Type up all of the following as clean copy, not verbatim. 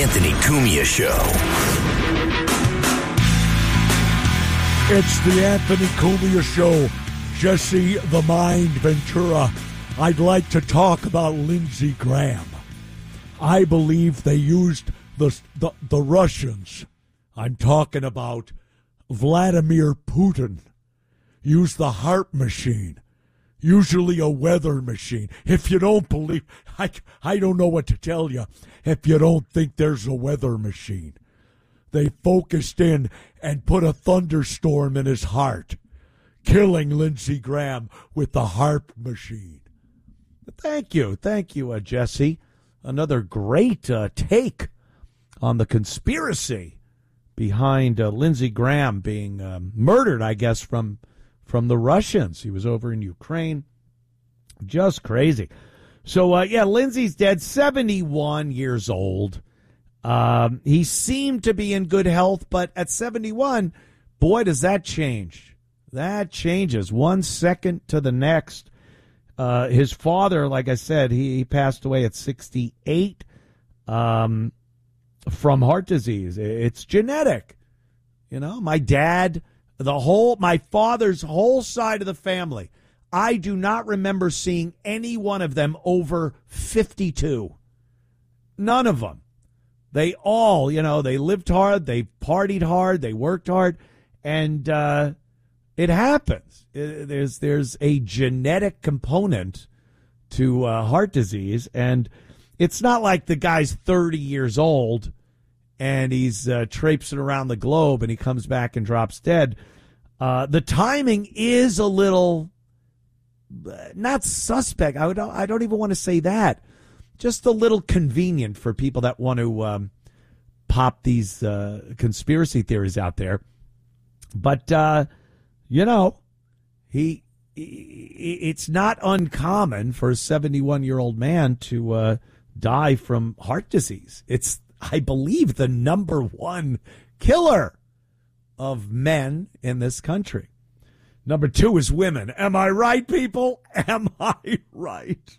Anthony Cumia Show. It's the Anthony Cumia Show. Jesse the Mind Ventura. I'd like to talk about Lindsey Graham. I believe they used the Russians. I'm talking about Vladimir Putin. Used the HAARP machine. Usually a weather machine. If you don't believe, I don't know what to tell you if you don't think there's a weather machine. They focused in and put a thunderstorm in his heart, killing Lindsey Graham with the HAARP machine. Thank you, Jesse. Another great take on the conspiracy behind Lindsey Graham being murdered, I guess, from the Russians. He was over in Ukraine. Just crazy. So, Lindsey's dead, 71 years old. He seemed to be in good health, but at 71, boy, does that change. That changes 1 second to the next. His father, like I said, he passed away at 68 from heart disease. It's genetic. You know, my dad, my father's whole side of the family, I do not remember seeing any one of them over 52. None of them. They all, they lived hard, they partied hard, they worked hard, and it happens. There's a genetic component to heart disease, and it's not like the guy's 30 years old and he's traipsing around the globe and he comes back and drops dead. The timing is a little not suspect. I don't even want to say that. Just a little convenient for people that want to pop these conspiracy theories out there. But it's not uncommon for a 71-year-old man to die from heart disease. It's, I believe, the number one killer of men in this country. Number two is women. Am I right, people? Am I right?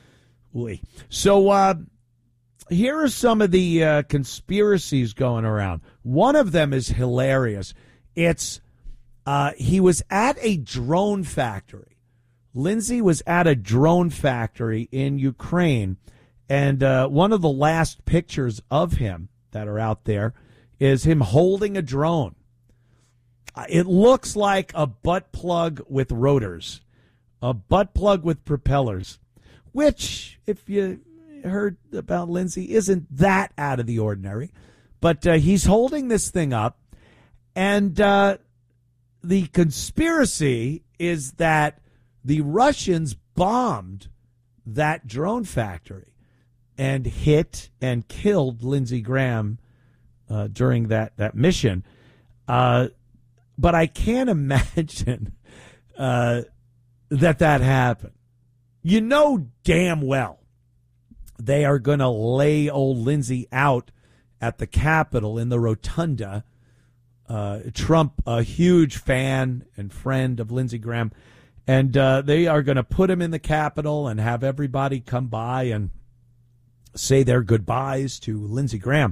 So here are some of the conspiracies going around. One of them is hilarious. It's he was at a drone factory. Lindsey was at a drone factory in Ukraine, and one of the last pictures of him that are out there is him holding a drone. It looks like a butt plug with rotors, a butt plug with propellers, which, if you heard about Lindsey, isn't that out of the ordinary. But he's holding this thing up, and the conspiracy is that the Russians bombed that drone factory and hit and killed Lindsey Graham during that mission. But I can't imagine that happened. You know damn well they are going to lay old Lindsey out at the Capitol in the rotunda. Trump, a huge fan and friend of Lindsey Graham, and they are going to put him in the Capitol and have everybody come by and say their goodbyes to Lindsey Graham.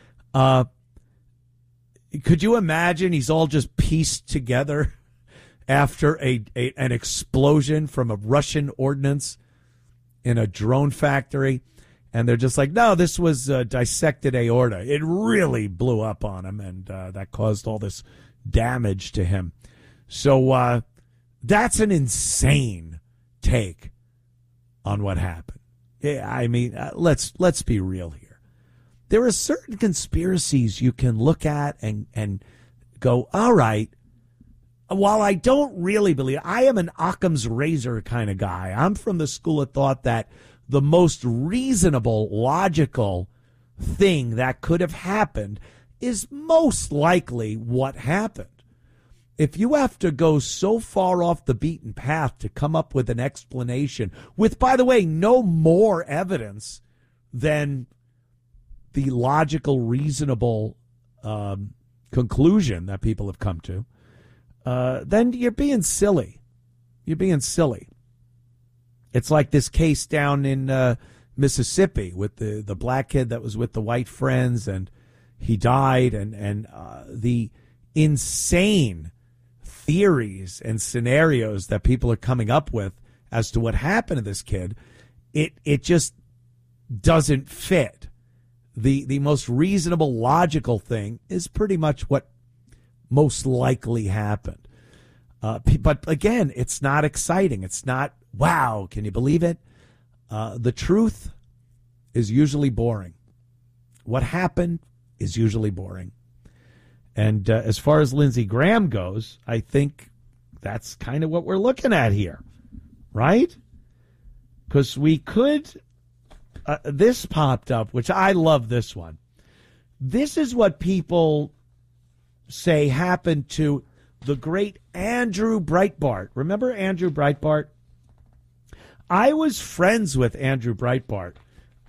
Could you imagine he's all just pieced together after an explosion from a Russian ordnance in a drone factory? And they're just like, no, this was dissected aorta. It really blew up on him, and that caused all this damage to him. So that's an insane take on what happened. Yeah, I mean, let's be real here. There are certain conspiracies you can look at and go, all right, while I don't really believe, I am an Occam's razor kind of guy. I'm from the school of thought that the most reasonable, logical thing that could have happened is most likely what happened. If you have to go so far off the beaten path to come up with an explanation with, by the way, no more evidence than the logical, reasonable conclusion that people have come to, then you're being silly. You're being silly. It's like this case down in Mississippi with the black kid that was with the white friends, and he died, and the insane theories and scenarios that people are coming up with as to what happened to this kid, it just doesn't fit. The most reasonable, logical thing is pretty much what most likely happened. But again, it's not exciting. It's not, wow, can you believe it? The truth is usually boring. What happened is usually boring. And as far as Lindsey Graham goes, I think that's kind of what we're looking at here, right? Because we could, this popped up, which I love this one. This is what people say happened to the great Andrew Breitbart. Remember Andrew Breitbart? I was friends with Andrew Breitbart.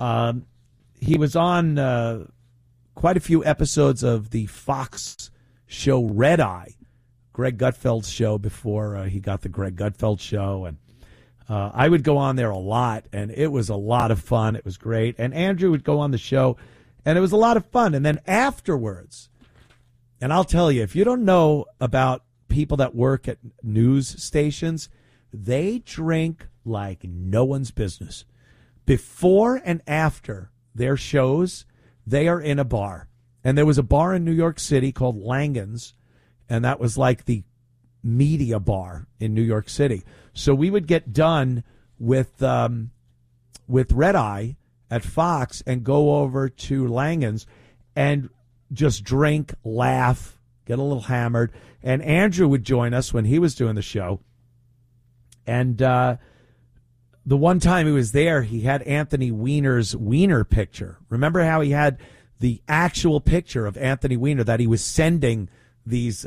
He was on quite a few episodes of the Fox show Red Eye, Greg Gutfeld's show before he got the Greg Gutfeld show. And I would go on there a lot, and it was a lot of fun. It was great. And Andrew would go on the show, and it was a lot of fun. And then afterwards, and I'll tell you, if you don't know about people that work at news stations, they drink like no one's business. Before and after their shows, they are in a bar. And there was a bar in New York City called Langan's, and that was like the media bar in New York City. So we would get done with Red Eye at Fox and go over to Langan's and just drink, laugh, get a little hammered. And Andrew would join us when he was doing the show. And the one time he was there, he had Anthony Weiner's Weiner picture. Remember how he had the actual picture of Anthony Weiner that he was sending these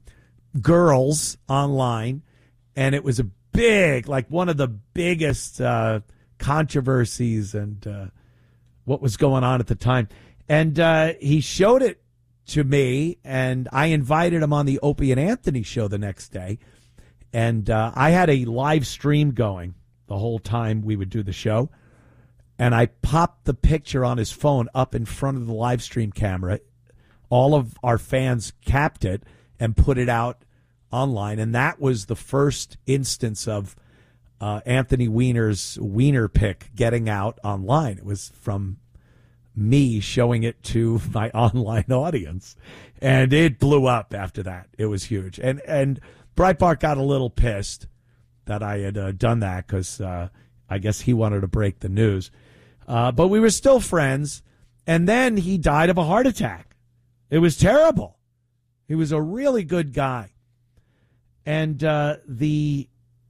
girls online, and it was a big, like one of the biggest controversies and what was going on at the time. And he showed it to me, and I invited him on the Opie and Anthony show the next day. And I had a live stream going the whole time we would do the show. And I popped the picture on his phone up in front of the live stream camera. All of our fans capped it and put it out online. And that was the first instance of Anthony Weiner's Weiner pic getting out online. It was from me showing it to my online audience. And it blew up after that. It was huge. And Breitbart got a little pissed that I had done that because I guess he wanted to break the news. But we were still friends. And then he died of a heart attack. It was terrible. He was a really good guy. And the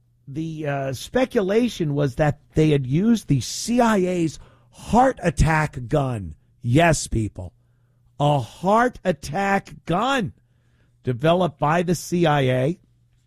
speculation was that they had used the CIA's heart attack gun. Yes, people. A heart attack gun developed by the CIA.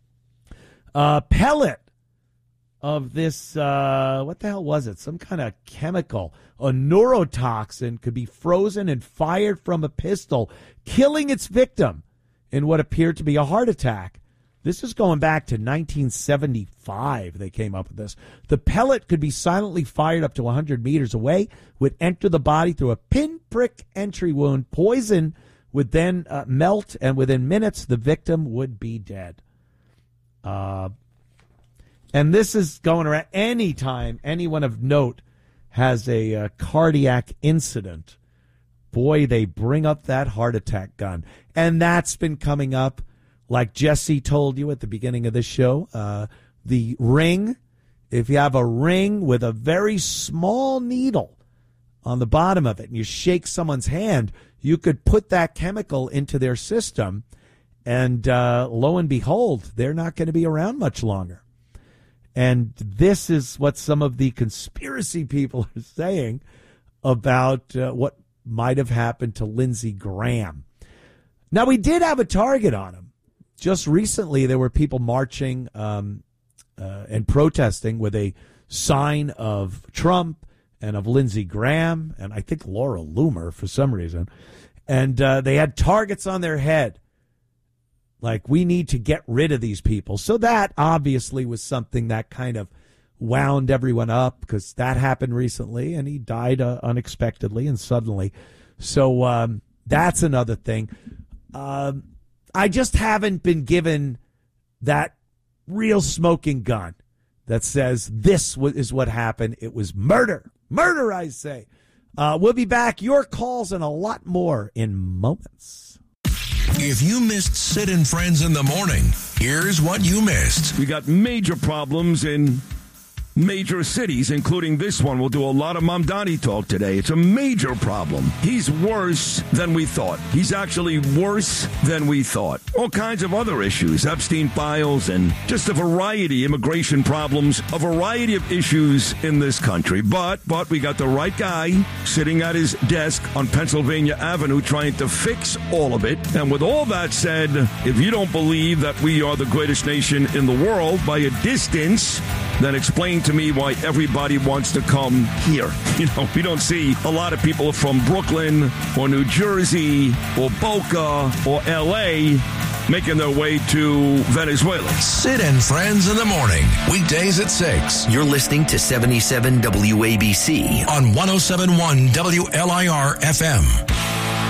Pellet of this, what the hell was it? Some kind of chemical, a neurotoxin, could be frozen and fired from a pistol, killing its victim in what appeared to be a heart attack. This is going back to 1975. They came up with this. The pellet could be silently fired up to 100 meters away, would enter the body through a pinprick entry wound. Poison would then melt, and within minutes, the victim would be dead. And this is going around anytime anyone of note has a cardiac incident. Boy, they bring up that heart attack gun. And that's been coming up, like Jesse told you at the beginning of this show. The ring, if you have a ring with a very small needle on the bottom of it and you shake someone's hand, you could put that chemical into their system. And lo and behold, they're not going to be around much longer. And this is what some of the conspiracy people are saying about what might have happened to Lindsey Graham. Now, we did have a target on him. Just recently, there were people marching and protesting with a sign of Trump and of Lindsey Graham and I think Laura Loomer for some reason. And they had targets on their head. Like, we need to get rid of these people. So that obviously was something that kind of wound everyone up because that happened recently, and he died unexpectedly and suddenly. So that's another thing. I just haven't been given that real smoking gun that says this is what happened. It was murder. Murder, I say. We'll be back. Your calls and a lot more in moments. If you missed Sid and Friends in the morning, here's what you missed. We got major problems in major cities, including this one. We'll do a lot of Mamdani talk today. It's a major problem. He's worse than we thought. He's actually worse than we thought. All kinds of other issues, Epstein files, and just a variety of immigration problems, a variety of issues in this country. But we got the right guy sitting at his desk on Pennsylvania Avenue trying to fix all of it. And with all that said, if you don't believe that we are the greatest nation in the world by a distance, then explain to me why everybody wants to come here. You know, we don't see a lot of people from Brooklyn or New Jersey or Boca or L.A. making their way to Venezuela. Sid and Friends in the morning, weekdays at 6. You're listening to 77 WABC on 107.1 WLIR FM.